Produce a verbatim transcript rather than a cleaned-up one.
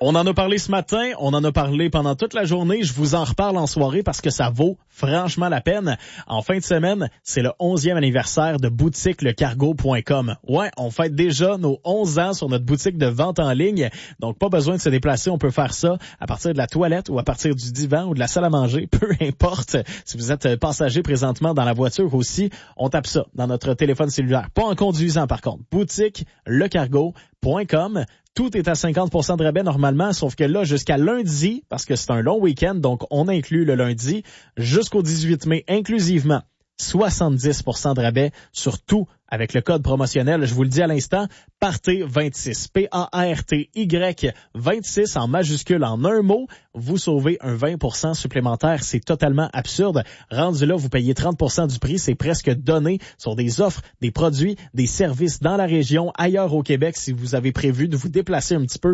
On en a parlé ce matin, on en a parlé pendant toute la journée. Je vous en reparle en soirée parce que ça vaut franchement la peine. En fin de semaine, c'est le onzième anniversaire de boutique le cargo point com. Ouais, on fête déjà nos onze ans sur notre boutique de vente en ligne. Donc, pas besoin de se déplacer. On peut faire ça à partir de la toilette ou à partir du divan ou de la salle à manger. Peu importe. Si vous êtes passager présentement dans la voiture aussi, on tape ça dans notre téléphone cellulaire. Pas en conduisant, par contre. boutique le cargo point com. Tout est à cinquante pour cent de rabais normalement, sauf que là, jusqu'à lundi, parce que c'est un long week-end, donc on inclut le lundi, jusqu'au dix-huit mai inclusivement, soixante-dix pour cent de rabais sur tout avec le code promotionnel, je vous le dis à l'instant, Party vingt-six, P A R T Y vingt-six en majuscule en un mot, vous sauvez un vingt pour cent supplémentaire, c'est totalement absurde. Rendu là, vous payez trente pour cent du prix, c'est presque donné sur des offres, des produits, des services dans la région, ailleurs au Québec, si vous avez prévu de vous déplacer un petit peu